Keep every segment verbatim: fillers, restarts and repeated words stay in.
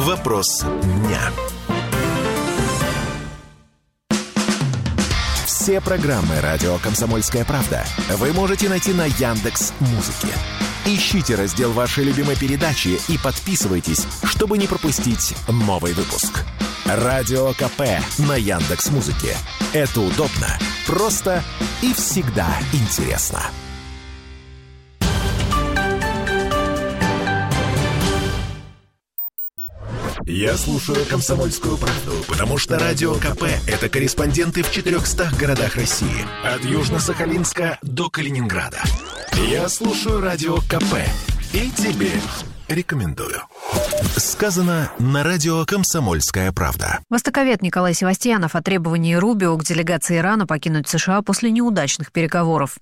Вопрос дня. Все программы «Радио Комсомольская правда» вы можете найти на Яндекс.Музыке. Ищите раздел вашей любимой передачи и подписывайтесь, чтобы не пропустить новый выпуск. Радио КП на Яндекс.Музыке. Это удобно, просто и всегда интересно. Я слушаю «Комсомольскую правду», потому что Радио КП – это корреспонденты в четырехстах городах России. От Южно-Сахалинска до Калининграда. Я слушаю Радио КП и тебе рекомендую. Сказано на радио «Комсомольская правда». Востоковед Николай Севастьянов о требовании Рубио к делегации Ирана покинуть США после неудачных переговоров.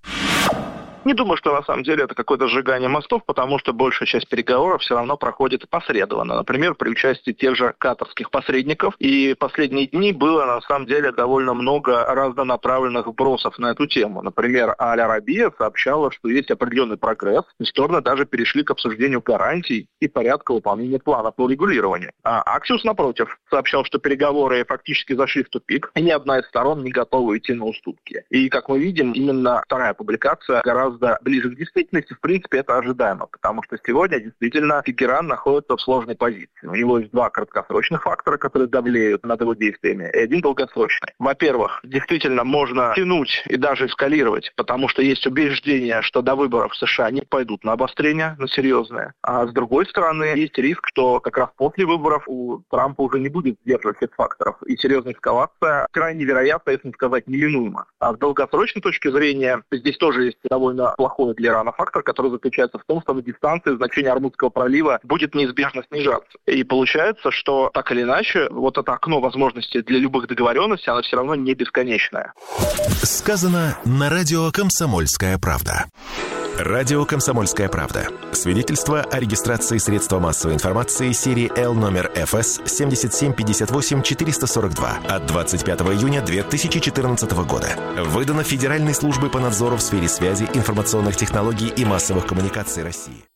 Не думаю, что на самом деле это какое-то сжигание мостов, потому что большая часть переговоров все равно проходит опосредованно. Например, при участии тех же катарских посредников. И последние дни было на самом деле довольно много разнонаправленных вбросов на эту тему. Например, Аль-Арабия сообщала, что есть определенный прогресс, и стороны даже перешли к обсуждению гарантий и порядка выполнения плана по урегулированию. А Аксиос, напротив, сообщал, что переговоры фактически зашли в тупик, и ни одна из сторон не готова идти на уступки. И, как мы видим, именно вторая публикация гораздо ближе к действительности. В принципе, это ожидаемо, потому что сегодня действительно Тегеран находится в сложной позиции. У него есть два краткосрочных фактора, которые давлеют над его действиями, и один долгосрочный. Во-первых, действительно можно тянуть и даже эскалировать, потому что есть убеждение, что до выборов в США не пойдут на обострение, на серьезное. А с другой стороны, есть риск, что как раз после выборов у Трампа уже не будет сдерживать всех факторов, и серьезная эскалация крайне вероятна, если не сказать неминуема. А с долгосрочной точки зрения здесь тоже есть довольно плохой для Ирана фактор, который заключается в том, что на дистанции значение Ормузского пролива будет неизбежно снижаться. И получается, что так или иначе, вот это окно возможностей для любых договоренностей, оно все равно не бесконечное. Сказано на радио «Комсомольская правда». Радио «Комсомольская правда». Свидетельство о регистрации средства массовой информации серии Л номер эф эс семь семь пять восемь четыре сорок два от двадцать пятого июня две тысячи четырнадцатого года. Выдано Федеральной службой по надзору в сфере связи, информационных технологий и массовых коммуникаций России.